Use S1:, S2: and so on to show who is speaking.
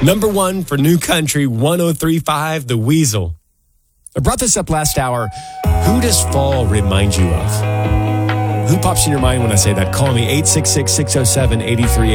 S1: Number one for New Country 103.5, The Weasel. I brought this up last hour. Who does fall remind you of? Who pops in your mind when I say that? Call me 866-607-8380.